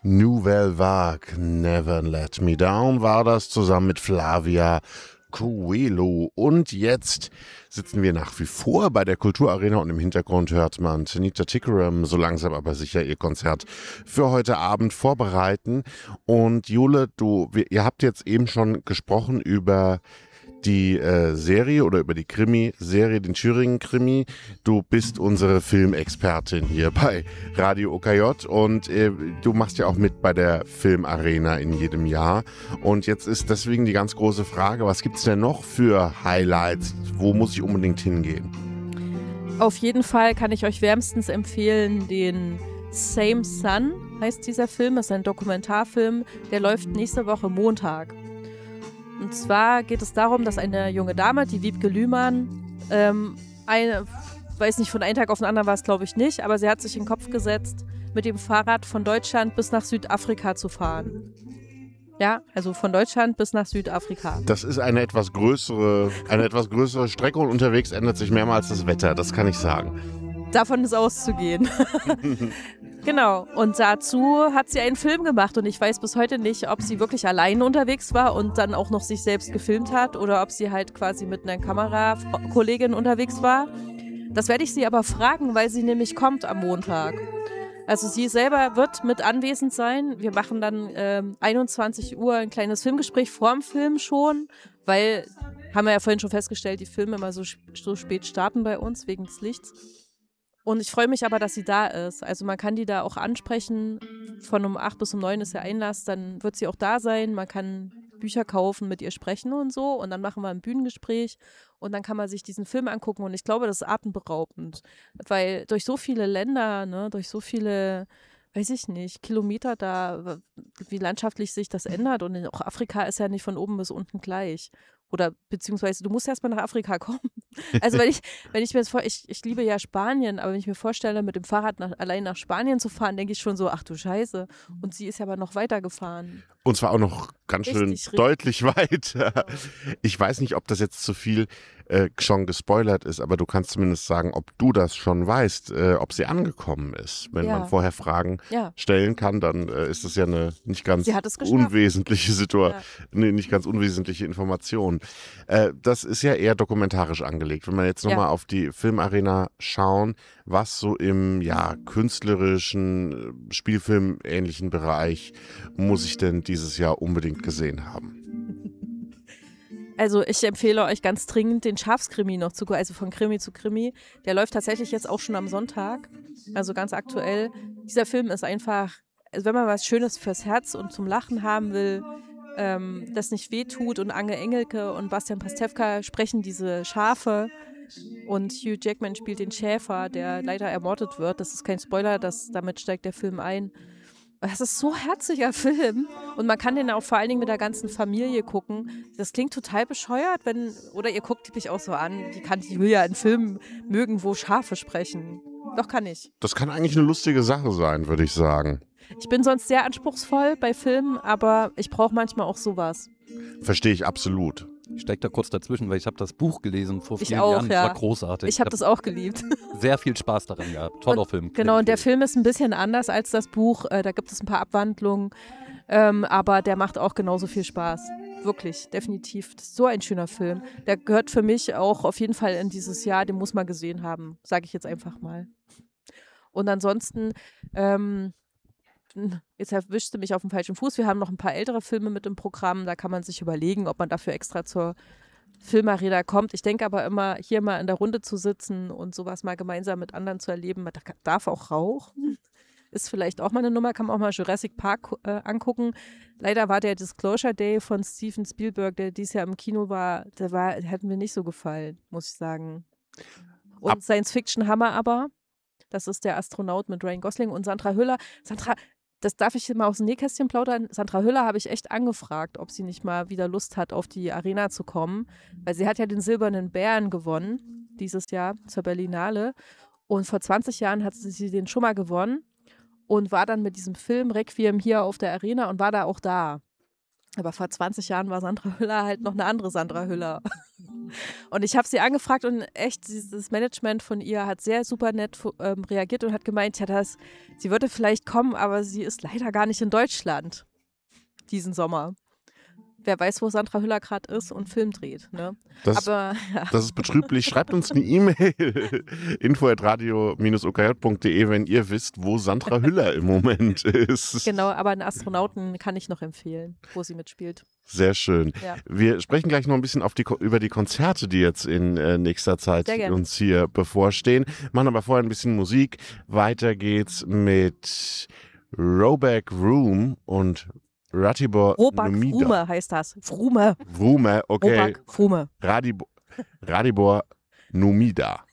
Nouvelle Vague, Never Let Me Down war das, zusammen mit Flavia Coelho. Und jetzt sitzen wir nach wie vor bei der Kulturarena und im Hintergrund hört man Tanita Tikaram so langsam aber sicher ihr Konzert für heute Abend vorbereiten. Und Jule, ihr habt jetzt eben schon gesprochen über die Serie oder über die Krimi-Serie, den Thüringen-Krimi. Du bist unsere Filmexpertin hier bei Radio OKJ und du machst ja auch mit bei der Filmarena in jedem Jahr. Und jetzt ist deswegen die ganz große Frage, was gibt es denn noch für Highlights? Wo muss ich unbedingt hingehen? Auf jeden Fall kann ich euch wärmstens empfehlen, den Same Sun heißt dieser Film. Das ist ein Dokumentarfilm, der läuft nächste Woche Montag. Und zwar geht es darum, dass eine junge Dame, die Wiebke Lühmann, weiß nicht, von einem Tag auf den anderen war es glaube ich nicht, aber sie hat sich in den Kopf gesetzt, mit dem Fahrrad von Deutschland bis nach Südafrika zu fahren. Ja, also von Deutschland bis nach Südafrika. Das ist eine etwas größere Strecke und unterwegs ändert sich mehrmals das Wetter, das kann ich sagen. Davon ist auszugehen. Genau, und dazu hat sie einen Film gemacht und ich weiß bis heute nicht, ob sie wirklich allein unterwegs war und dann auch noch sich selbst gefilmt hat oder ob sie halt quasi mit einer Kamerakollegin unterwegs war. Das werde ich sie aber fragen, weil sie nämlich kommt am Montag. Also sie selber wird mit anwesend sein. Wir machen dann 21 Uhr ein kleines Filmgespräch vorm Film schon, weil, haben wir ja vorhin schon festgestellt, die Filme immer so spät starten bei uns wegen des Lichts. Und ich freue mich aber, dass sie da ist. Also man kann die da auch ansprechen. Von um 8 bis um 9 ist der Einlass. Dann wird sie auch da sein. Man kann Bücher kaufen, mit ihr sprechen und so. Und dann machen wir ein Bühnengespräch. Und dann kann man sich diesen Film angucken. Und ich glaube, das ist atemberaubend. Weil durch so viele Länder, ne, durch so viele, weiß ich nicht, Kilometer da, wie landschaftlich sich das ändert. Und auch Afrika ist ja nicht von oben bis unten gleich. Oder beziehungsweise du musst erstmal nach Afrika kommen. Also wenn ich mir das ich liebe ja Spanien, aber wenn ich mir vorstelle, mit dem Fahrrad allein nach Spanien zu fahren, denke ich schon so, ach du Scheiße. Und sie ist ja aber noch weiter gefahren. Und zwar auch noch ganz schön deutlich weiter. Ich weiß nicht, ob das jetzt zu viel schon gespoilert ist, aber du kannst zumindest sagen, ob du das schon weißt, ob sie angekommen ist. Wenn man vorher Fragen stellen kann, dann ist das ja eine nicht ganz unwesentliche nicht ganz unwesentliche Information. Das ist ja eher dokumentarisch angelegt. Wenn wir jetzt nochmal auf die Filmarena schauen, was so im künstlerischen, Spielfilm-ähnlichen Bereich muss ich denn dieses Jahr unbedingt gesehen haben? Also ich empfehle euch ganz dringend den Schafskrimi noch zu gucken, also von Krimi zu Krimi. Der läuft tatsächlich jetzt auch schon am Sonntag, also ganz aktuell. Dieser Film ist einfach, also wenn man was Schönes fürs Herz und zum Lachen haben will, das nicht wehtut, und Ange Engelke und Bastian Pastewka sprechen diese Schafe und Hugh Jackman spielt den Schäfer, der leider ermordet wird. Das ist kein Spoiler, damit steigt der Film ein. Das ist so ein herziger Film und man kann den auch vor allen Dingen mit der ganzen Familie gucken. Das klingt total bescheuert, oder ihr guckt mich auch so an, die Julia einen Film mögen, wo Schafe sprechen. Doch, kann ich. Das kann eigentlich eine lustige Sache sein, würde ich sagen. Ich bin sonst sehr anspruchsvoll bei Filmen, aber ich brauche manchmal auch sowas. Verstehe ich absolut. Ich steige da kurz dazwischen, weil ich habe das Buch gelesen vor vielen Jahren. Das war großartig. Ich habe das auch geliebt. Sehr viel Spaß daran gehabt. Toller Film. Genau, und der Film ist ein bisschen anders als das Buch. Da gibt es ein paar Abwandlungen, aber der macht auch genauso viel Spaß. Wirklich, definitiv. Das ist so ein schöner Film. Der gehört für mich auch auf jeden Fall in dieses Jahr, den muss man gesehen haben, sage ich jetzt einfach mal. Und ansonsten, jetzt erwischst du mich auf dem falschen Fuß. Wir haben noch ein paar ältere Filme mit im Programm. Da kann man sich überlegen, ob man dafür extra zur Filmarena kommt. Ich denke aber immer, hier mal in der Runde zu sitzen und sowas mal gemeinsam mit anderen zu erleben. Man darf auch rauchen. Ist vielleicht auch mal eine Nummer. Kann man auch mal Jurassic Park angucken. Leider war der Disclosure Day von Steven Spielberg, der dieses Jahr im Kino war, der hat mir nicht so gefallen, muss ich sagen. Und Science Fiction Hammer aber. Das ist der Astronaut mit Ryan Gosling und Sandra Hüller. Das darf ich mal aus dem Nähkästchen plaudern. Sandra Hüller habe ich echt angefragt, ob sie nicht mal wieder Lust hat, auf die Arena zu kommen. Weil sie hat ja den Silbernen Bären gewonnen, dieses Jahr zur Berlinale. Und vor 20 Jahren hat sie den schon mal gewonnen und war dann mit diesem Film Requiem hier auf der Arena und war da auch da. Aber vor 20 Jahren war Sandra Hüller halt noch eine andere Sandra Hüller. Und ich habe sie angefragt und echt, dieses Management von ihr hat sehr super nett reagiert und hat gemeint, ja, sie würde vielleicht kommen, aber sie ist leider gar nicht in Deutschland diesen Sommer. Wer weiß, wo Sandra Hüller gerade ist und Film dreht. Ne? Das ist betrüblich. Schreibt uns eine E-Mail info@radio-okj.de, wenn ihr wisst, wo Sandra Hüller im Moment ist. Genau, aber einen Astronauten kann ich noch empfehlen, wo sie mitspielt. Sehr schön. Ja. Wir sprechen gleich noch ein bisschen über die Konzerte, die jetzt in nächster Zeit uns hier bevorstehen. Machen aber vorher ein bisschen Musik. Weiter geht's mit Robak Vroom und Ratibor Numida. Vroome heißt das. Vroome. Vroome, okay. Robak Vroome. Ratibor Numida.